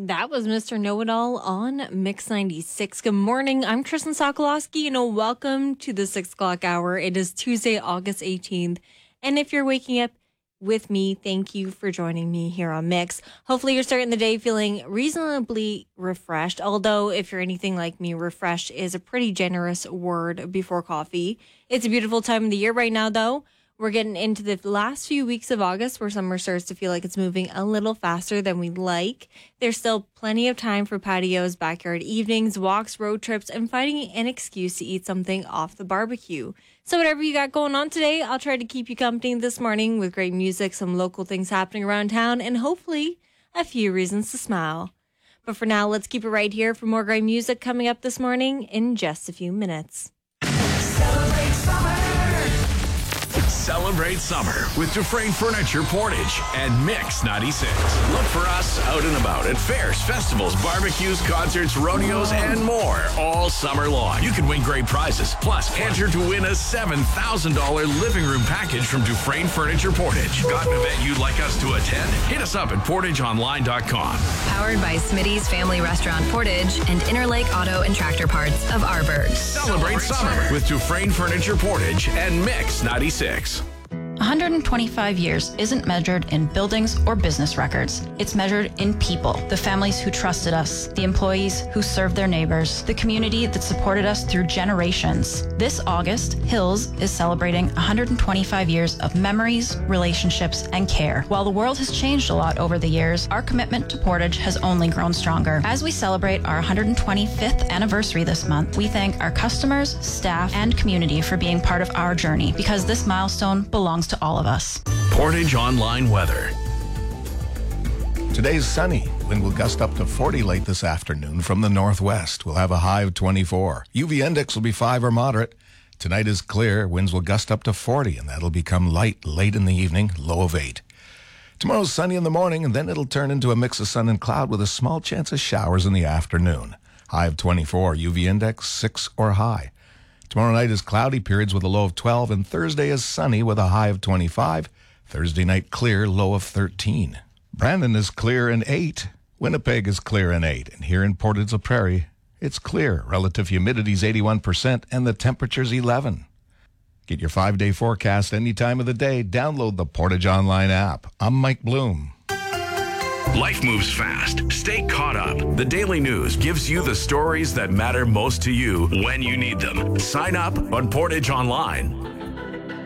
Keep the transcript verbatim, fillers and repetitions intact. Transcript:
That was Mister Know-It-All on Mix ninety-six. Good morning. I'm Tristan Sokolowski, and welcome to the six o'clock hour. It is Tuesday, August eighteenth. And if you're waking up with me, thank you for joining me here on Mix. Hopefully you're starting the day feeling reasonably refreshed. Although if you're anything like me, refreshed is a pretty generous word before coffee. It's a beautiful time of the year right now, though. We're getting into the last few weeks of August where summer starts to feel like it's moving a little faster than we like. There's still plenty of time for patios, backyard evenings, walks, road trips, and finding an excuse to eat something off the barbecue. So whatever you got going on today, I'll try to keep you company this morning with great music, some local things happening around town, and hopefully a few reasons to smile. But for now, let's keep it right here for more great music coming up this morning in just a few minutes. Celebrate summer. Celebrate summer with Dufresne Furniture Portage and Mix ninety-six. Look for us out and about at fairs, festivals, barbecues, concerts, rodeos, and more all summer long. You can win great prizes. Plus, enter to win a seven thousand dollars living room package from Dufresne Furniture Portage. Got an event you'd like us to attend? Hit us up at portage online dot com. Powered by Smitty's Family Restaurant Portage and Interlake Auto and Tractor Parts of Arborg. Celebrate summer with Dufresne Furniture Portage and Mix ninety-six. one hundred twenty-five years isn't measured in buildings or business records. It's measured in people, the families who trusted us, the employees who served their neighbors, the community that supported us through generations. This August, Hills is celebrating one hundred twenty-five years of memories, relationships, and care. While the world has changed a lot over the years, our commitment to Portage has only grown stronger. As we celebrate our one hundred twenty-fifth anniversary this month, we thank our customers, staff, and community for being part of our journey, because this milestone belongs to all of us. Portage Online Weather. Today's sunny. Wind will gust up to forty late this afternoon from the northwest. We'll have a high of twenty-four. U V index will be five or moderate. Tonight is clear. Winds will gust up to forty, and that'll become light late in the evening, low of eight. Tomorrow's sunny in the morning, and then it'll turn into a mix of sun and cloud with a small chance of showers in the afternoon. High of twenty-four. U V index six or high. Tomorrow night is cloudy, periods with a low of twelve, and Thursday is sunny with a high of twenty-five. Thursday night clear, low of thirteen. Brandon is clear and eight. Winnipeg is clear and eight. And here in Portage la Prairie, it's clear. Relative humidity is eighty-one percent, and the temperature's eleven. Get your five-day forecast any time of the day. Download the Portage Online app. I'm Mike Bloom. Life moves fast. Stay caught up. The Daily News gives you the stories that matter most to you when you need them. Sign up on portage online